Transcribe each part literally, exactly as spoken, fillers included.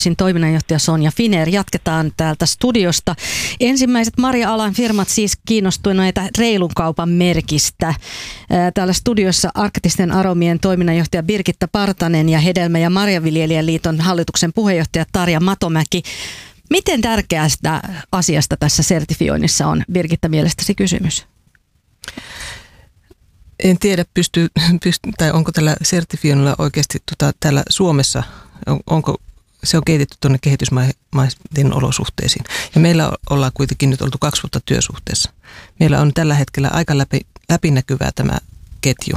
toiminnanjohtaja Sonja Finer. Jatketaan täältä studiosta. Ensimmäiset marja-alan firmat siis kiinnostuneita reilun kaupan merkistä. Täällä studiossa Arktisten aromien toiminnanjohtaja Birgitta Partanen ja Hedelmä- ja Marjaviljelijäliiton hallituksen puheenjohtaja Tarja Matomäki. Miten tärkeästä asiasta tässä sertifioinnissa on, Birgitta, mielestäsi kysymys? En tiedä, pystyy, pystyy, tai onko tällä sertifioinnilla oikeasti tota, täällä Suomessa, on, onko se on kehitetty tuonne kehitysmaiden olosuhteisiin. Ja meillä ollaan kuitenkin nyt oltu kaksi vuotta työsuhteessa. Meillä on tällä hetkellä aika läpi, läpinäkyvää tämä ketju.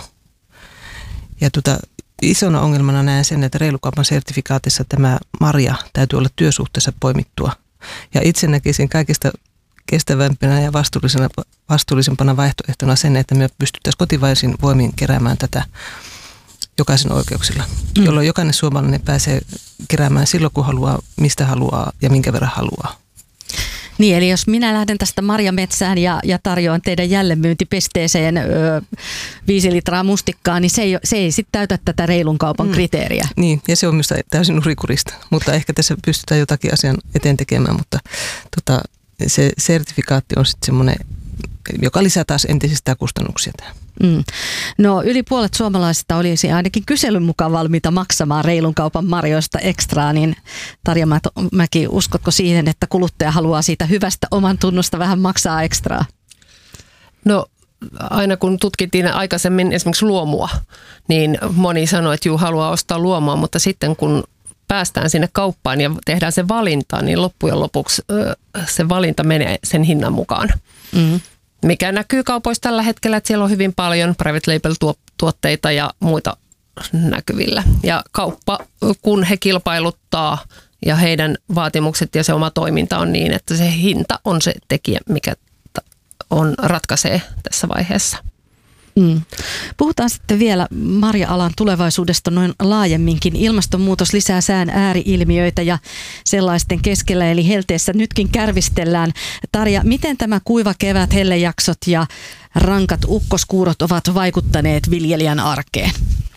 Ja tota, isona ongelmana näen sen, että reilukaupan sertifikaatissa tämä marja täytyy olla työsuhteessa poimittua. Ja itse näkisin kaikista kestävämpänä ja vastuullisempana vaihtoehtona sen, että me pystyttäisiin kotivaisin voimin keräämään tätä jokaisen oikeuksilla, mm. jolloin jokainen suomalainen pääsee keräämään silloin, kun haluaa, mistä haluaa ja minkä verran haluaa. Niin, eli jos minä lähden tästä marjametsään ja, ja tarjoan teidän jälleenmyyntipesteeseen öö, viisi litraa mustikkaa, niin se ei, se ei sitten täytä tätä reilun kaupan mm. kriteeriä. Niin, ja se on minusta täysin nurikurista, mutta ehkä tässä pystytään jotakin asian eteen tekemään, mutta tota, se sertifikaatti on sitten semmoinen, joka lisää taas entisestään kustannuksia tähän. Mm. No yli puolet suomalaisista olisi ainakin kyselyn mukaan valmiita maksamaan reilun kaupan marjoista ekstraa, niin Tarja Mäki, uskotko siihen, että kuluttaja haluaa siitä hyvästä oman tunnosta vähän maksaa ekstraa? No aina kun tutkittiin aikaisemmin esimerkiksi luomua, niin moni sanoi, että juu haluaa ostaa luomua, mutta sitten kun päästään sinne kauppaan ja tehdään se valinta, niin loppujen lopuksi se valinta menee sen hinnan mukaan. Mm. Mikä näkyy kaupoissa tällä hetkellä, että siellä on hyvin paljon private label-tuotteita ja muita näkyvillä. Ja kauppa, kun he kilpailuttaa ja heidän vaatimukset ja se oma toiminta on niin, että se hinta on se tekijä, mikä on ratkaisee tässä vaiheessa. Mm. Puhutaan sitten vielä marja-alan tulevaisuudesta noin laajemminkin. Ilmastonmuutos lisää sään ääriilmiöitä ja sellaisten keskellä, eli helteessä nytkin kärvistellään. Tarja, miten tämä kuiva kevät, hellejaksot ja rankat ukkoskuurot ovat vaikuttaneet viljelijän arkeen?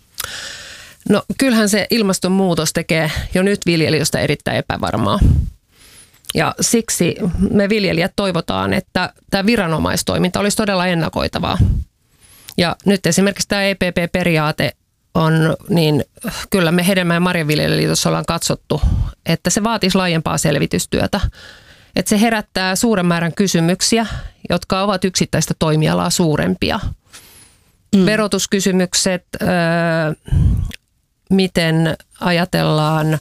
No kyllähän se ilmastonmuutos tekee jo nyt viljelijöistä erittäin epävarmaa. Ja siksi me viljelijät toivotaan, että tämä viranomaistoiminta olisi todella ennakoitavaa. Ja nyt esimerkiksi tämä E P P-periaate on, niin kyllä me Hedelmä- ja Marjaviljelijäliitossa ollaan katsottu, että se vaatisi laajempaa selvitystyötä. Että se herättää suuren määrän kysymyksiä, jotka ovat yksittäistä toimialaa suurempia. Mm. Verotuskysymykset, öö, miten ajatellaan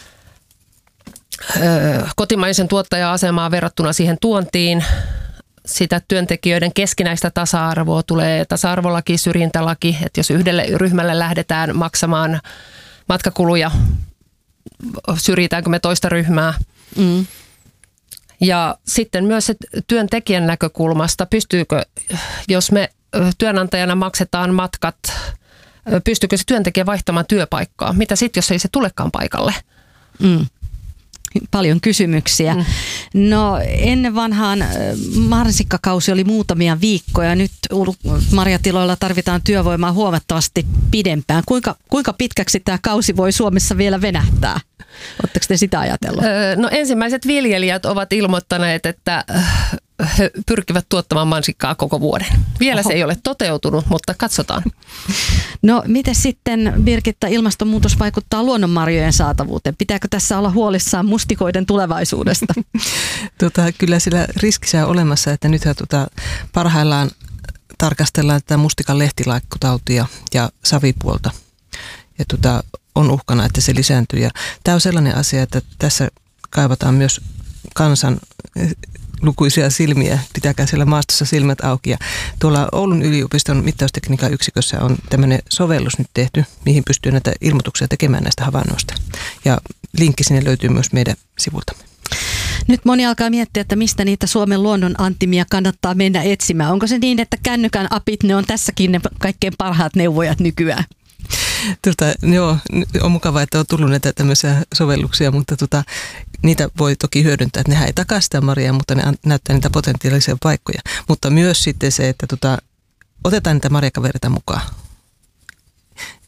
öö, kotimaisen tuottaja-asemaa verrattuna siihen tuontiin, sitä työntekijöiden keskinäistä tasa-arvoa, tulee tasa-arvolaki, syrjintälaki, että jos yhdelle ryhmälle lähdetään maksamaan matkakuluja, syrjitäänkö me toista ryhmää. Mm. Ja sitten myös se työntekijän näkökulmasta, pystyykö, jos me työnantajana maksetaan matkat, pystyykö se työntekijä vaihtamaan työpaikkaa? Mitä sitten, jos ei se tulekaan paikalle? Mm. Paljon kysymyksiä. Mm. No ennen vanhaan mansikkakausi oli muutamia viikkoja. Nyt marjatiloilla tarvitaan työvoimaa huomattavasti pidempään. Kuinka, kuinka pitkäksi tämä kausi voi Suomessa vielä venähtää? Oletteko te sitä ajatellut? No ensimmäiset viljelijät ovat ilmoittaneet, että he pyrkivät tuottamaan mansikkaa koko vuoden. Vielä Oho. Se ei ole toteutunut, mutta katsotaan. No miten sitten, Birgitta, ilmastonmuutos vaikuttaa luonnonmarjojen saatavuuteen? Pitääkö tässä olla huolissaan mustikoiden tulevaisuudesta? tota, kyllä sillä riskissä on olemassa, että nythän tota, parhaillaan tarkastellaan tätä mustikan lehtilaikkutautia ja savipuolta. Ja tota, on uhkana, että se lisääntyy. Ja tämä on sellainen asia, että tässä kaivataan myös kansan lukuisia silmiä, pitäkää siellä maastossa silmät auki. Ja tuolla Oulun yliopiston mittaustekniikan yksikössä on tämmöinen sovellus nyt tehty, mihin pystyy näitä ilmoituksia tekemään näistä havainnoista. Ja linkki sinne löytyy myös meidän sivultamme. Nyt moni alkaa miettiä, että mistä niitä Suomen luonnon antimia kannattaa mennä etsimään. Onko se niin, että kännykän apit, ne on tässäkin ne kaikkein parhaat neuvojat nykyään? Tota, joo, on mukavaa, että on tullut näitä tämmöisiä sovelluksia, mutta tota, niitä voi toki hyödyntää, että nehän ei takaa sitä marjaa, mutta ne näyttää niitä potentiaalisia paikkoja. Mutta myös sitten se, että tota, otetaan niitä marjakavereita mukaan.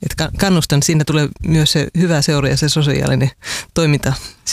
että kannustan, siinä tulee myös se hyvä seura ja se sosiaalinen toiminta